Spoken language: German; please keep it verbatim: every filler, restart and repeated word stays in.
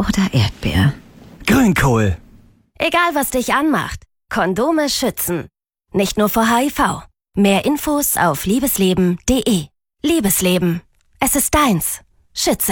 oder Erdbeer? Grünkohl. Egal, was dich anmacht, Kondome schützen. Nicht nur vor H I V. Mehr Infos auf liebesleben punkt de. Liebesleben. Es ist deins. Schütze